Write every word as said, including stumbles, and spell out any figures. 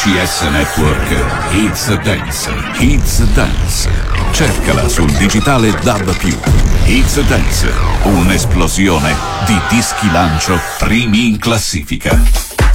C S Network. It's Dance. It's Dance. Cercala sul digitale D A B più. It's Dance. Un'esplosione di dischi lancio primi in classifica.